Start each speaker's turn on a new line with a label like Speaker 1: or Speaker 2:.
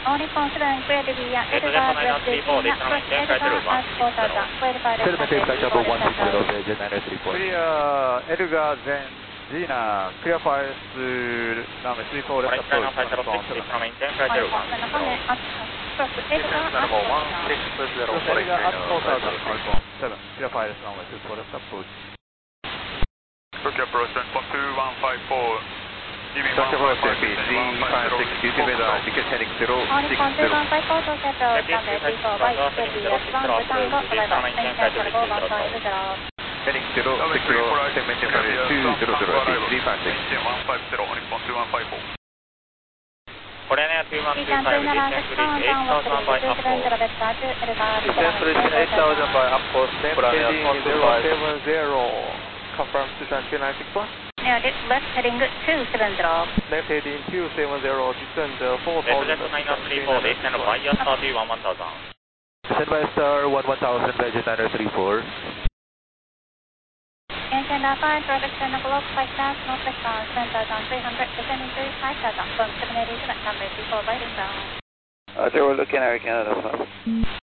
Speaker 1: All Nippon 7 clear to be Edgar Destina, approach Edgar at quarter down, clear by the
Speaker 2: 7 take flight number 160, Virgin 934.
Speaker 3: Clear Edgar Gina, clear fires number 34 left approach.
Speaker 1: All Nippon 7 approach Edgar at quarter down.
Speaker 3: Edgar at quarter down, Nippon 7, clear fires number 24 left approach.
Speaker 4: Tokyo approach 12154.
Speaker 2: Tokyo approach FEC 56 duty weather, ticket heading 060.
Speaker 1: All Nippon 2154 to settle, runway 34 by KBS 1, Butango, arrival, maintain turbo 150.
Speaker 2: Heading 060, 10 maintain runway 200, 356.
Speaker 4: 150, Nippon 2154.
Speaker 1: これね、217 610 8000 by Apple.
Speaker 3: Destination 8000 by Apple, left heading 070, confirm 23961.
Speaker 1: Left heading 270.
Speaker 3: Left heading 270, descend 4000.
Speaker 4: Destination 934, descend by star 11000.
Speaker 2: Send by star 11000, Virgin 934.
Speaker 1: Engine 5, traffic center clock 5 knots, northwestbound, 10,300, descending to 5,000, from 787, runway 34 by inbound.
Speaker 5: Roger, we're looking at Air Canada 5.